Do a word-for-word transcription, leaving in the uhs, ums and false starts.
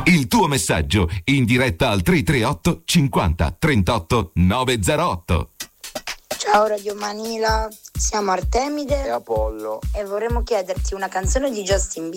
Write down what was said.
Il tuo messaggio in diretta al tre tre otto cinquanta trentotto novecentootto. Ciao Radio Manila, siamo Artemide e Apollo e vorremmo chiederti una canzone di Justin Bieber